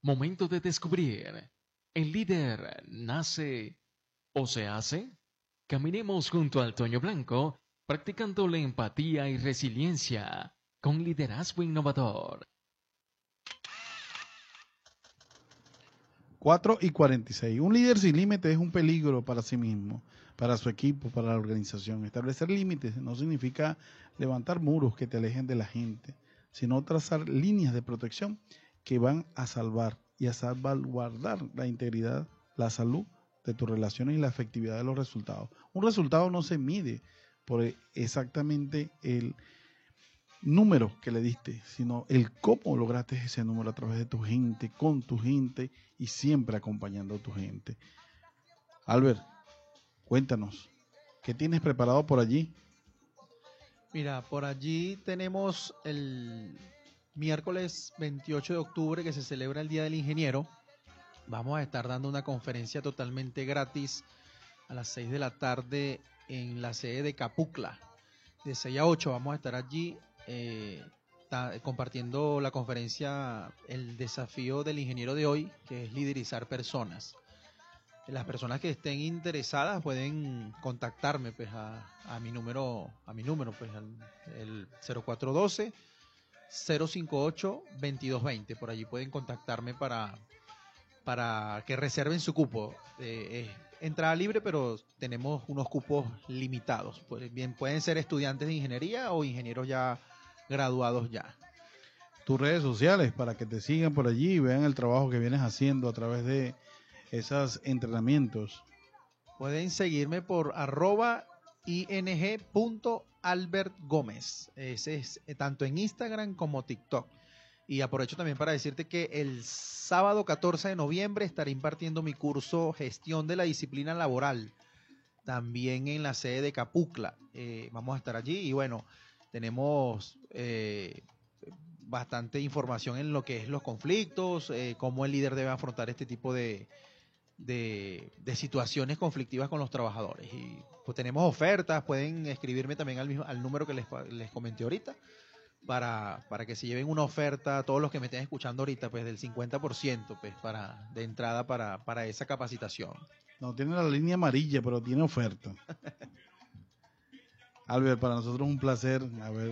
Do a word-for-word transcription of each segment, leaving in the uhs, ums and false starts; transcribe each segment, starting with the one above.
Momento de descubrir. ¿El líder nace o se hace? Caminemos junto al Toño Blanco, practicando la empatía y resiliencia con liderazgo innovador. cuatro y cuarenta y seis. Un líder sin límites es un peligro para sí mismo, para su equipo, para la organización. Establecer límites no significa levantar muros que te alejen de la gente, sino trazar líneas de protección que van a salvar y a salvaguardar la integridad, la salud de tus relaciones y la efectividad de los resultados. Un resultado no se mide por exactamente el número que le diste, sino el cómo lograste ese número a través de tu gente, con tu gente y siempre acompañando a tu gente. Albert, cuéntanos, ¿qué tienes preparado por allí? Mira, por allí tenemos el miércoles veintiocho de octubre que se celebra el Día del Ingeniero. Vamos a estar dando una conferencia totalmente gratis a las seis de la tarde en la sede de Capucla. De seis a ocho vamos a estar allí eh, ta, compartiendo la conferencia El desafío del ingeniero de hoy, que es liderizar personas. Las personas que estén interesadas pueden contactarme pues a, a mi número, a mi número pues al, el cero cuatro uno dos, cero cinco ocho, dos dos dos cero. Por allí pueden contactarme para, para que reserven su cupo. Eh, es entrada libre, pero tenemos unos cupos limitados. Pues bien, pueden ser estudiantes de ingeniería o ingenieros ya graduados ya. Tus redes sociales para que te sigan por allí y vean el trabajo que vienes haciendo a través de esos entrenamientos. Pueden seguirme por arroba ing.albertgómez. Ese es eh, tanto en Instagram como TikTok. Y aprovecho también para decirte que el sábado catorce de noviembre estaré impartiendo mi curso Gestión de la Disciplina Laboral, también en la sede de Capucla. Eh, vamos a estar allí y bueno, tenemos eh, bastante información en lo que es los conflictos, eh, cómo el líder debe afrontar este tipo de, de, de situaciones conflictivas con los trabajadores. Y pues tenemos ofertas, pueden escribirme también al, mismo, al número que les, les comenté ahorita. Para, para que se lleven una oferta, todos los que me estén escuchando ahorita, pues del cincuenta por ciento pues, para, de entrada para, para esa capacitación. No tiene la línea amarilla, pero tiene oferta. Albert, para nosotros es un placer haber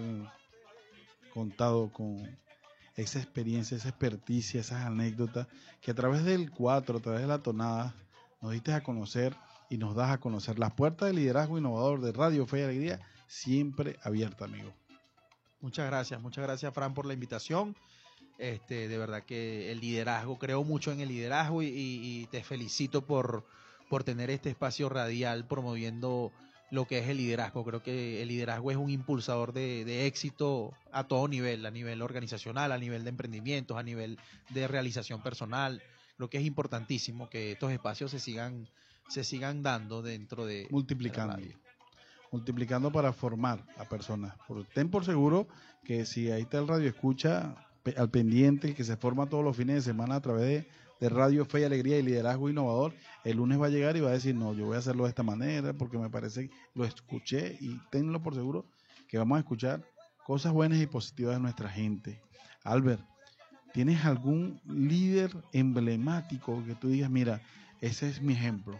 contado con esa experiencia, esa experticia, esas anécdotas que a través del cuatro, a través de la tonada, nos diste a conocer y nos das a conocer. Las puertas del liderazgo innovador de Radio Fe y Alegría siempre abiertas, amigo. Muchas gracias, muchas gracias, Fran, por la invitación. Este, de verdad que el liderazgo, creo mucho en el liderazgo y, y, y te felicito por, por tener este espacio radial promoviendo lo que es el liderazgo. Creo que el liderazgo es un impulsador de, de éxito a todo nivel, a nivel organizacional, a nivel de emprendimientos, a nivel de realización personal. Creo que es importantísimo que estos espacios se sigan, se sigan dando dentro de multiplicando. de la radio. multiplicando para formar a personas. Por, ten por seguro que si ahí está el radio escucha pe, al pendiente, que se forma todos los fines de semana a través de, de Radio Fe y Alegría y Liderazgo Innovador, el lunes va a llegar y va a decir, no, yo voy a hacerlo de esta manera porque me parece que lo escuché, y tenlo por seguro que vamos a escuchar cosas buenas y positivas de nuestra gente. Albert, ¿tienes algún líder emblemático que tú digas, mira, ese es mi ejemplo?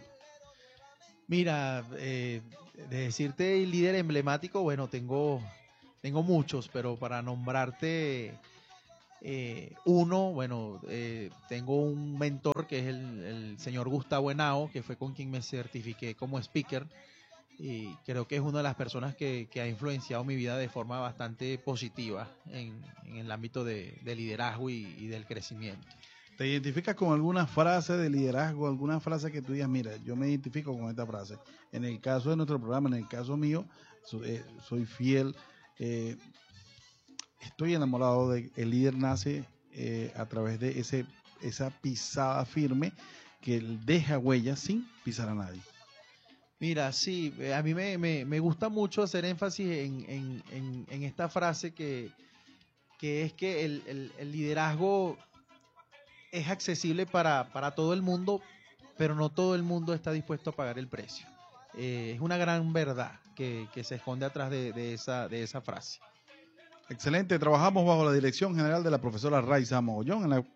Mira, eh, de decirte el líder emblemático, bueno, tengo, tengo muchos, pero para nombrarte eh, uno, bueno, eh, tengo un mentor que es el, el señor Gustavo Henao, que fue con quien me certifiqué como speaker, y creo que es una de las personas que, que ha influenciado mi vida de forma bastante positiva en, en el ámbito de, de liderazgo y, y del crecimiento. ¿Te identificas con alguna frase de liderazgo, alguna frase que tú digas, mira, yo me identifico con esta frase? En el caso de nuestro programa, en el caso mío, soy, eh, soy fiel, eh, estoy enamorado de el líder nace eh, a través de ese esa pisada firme que deja huellas sin pisar a nadie. Mira, sí, a mí me, me, me gusta mucho hacer énfasis en, en, en, en esta frase que, que es que el, el, el liderazgo es accesible para, para todo el mundo, pero no todo el mundo está dispuesto a pagar el precio. Eh, es una gran verdad que, que se esconde atrás de, de, esa, de esa frase. Excelente, trabajamos bajo la dirección general de la profesora Raiza Mogollón en la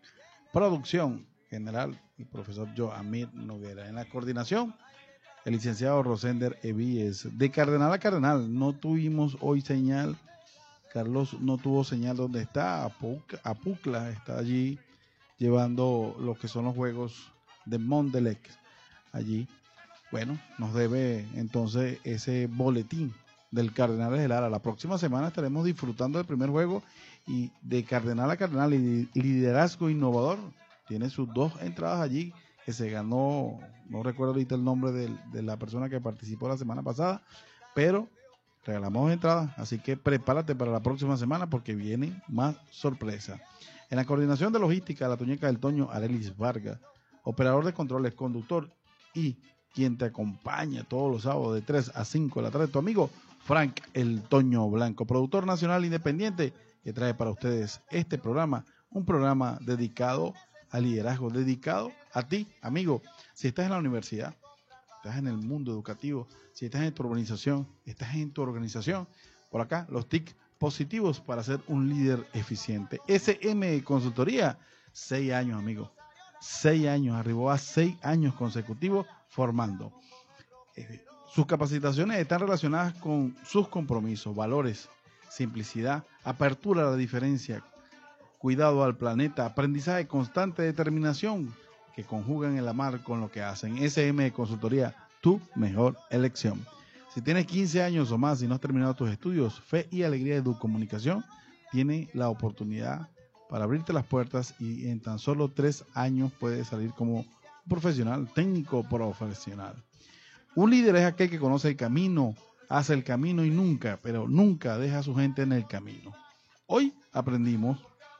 producción general, el profesor Joamir Noguera. En la coordinación, el licenciado Rosender Evíes. De Cardenal a Cardenal, no tuvimos hoy señal. Carlos no tuvo señal donde está. Apucla, Apucla está allí llevando lo que son los juegos de Mondelec. Allí, bueno, nos debe entonces ese boletín del Cardenales de Lara. La próxima semana estaremos disfrutando del primer juego y de Cardenal a Cardenal y liderazgo innovador. Tiene sus dos entradas allí que se ganó, no recuerdo ahorita el nombre de, de la persona que participó la semana pasada, pero regalamos entradas, así que prepárate para la próxima semana porque viene más sorpresa. En la coordinación de logística, la Toñeca del Toño, Arelis Vargas, operador de controles, conductor y quien te acompaña todos los sábados de tres a cinco de la tarde, tu amigo Frank el Toño Blanco, productor nacional independiente que trae para ustedes este programa, un programa dedicado al liderazgo, dedicado a ti, amigo. Si estás en la universidad, estás en el mundo educativo, si estás en tu organización, estás en tu organización, por acá los tics positivos para ser un líder eficiente. S M Consultoría, seis años, amigo, seis años, arribó a seis años consecutivos formando. Eh, sus capacitaciones están relacionadas con sus compromisos, valores, simplicidad, apertura a la diferencia, cuidado al planeta, aprendizaje constante, determinación, que conjugan el amar con lo que hacen. S M Consultoría, tu mejor elección. Si tienes quince años o más y no has terminado tus estudios, Fe y Alegría de tu Comunicación tiene la oportunidad para abrirte las puertas y en tan solo tres años puedes salir como profesional, técnico profesional. Un líder es aquel que conoce el camino, hace el camino y nunca, pero nunca deja a su gente en el camino. Hoy aprendimos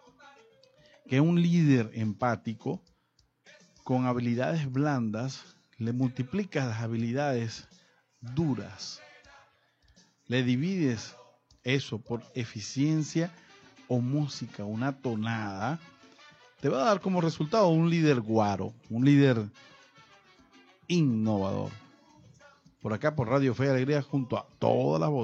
que un líder empático con habilidades blandas le multiplicas las habilidades duras. Le divides eso por eficiencia o música, una tonada, te va a dar como resultado un líder guaro, un líder innovador. Por acá por Radio Fe y Alegría junto a todas las voces.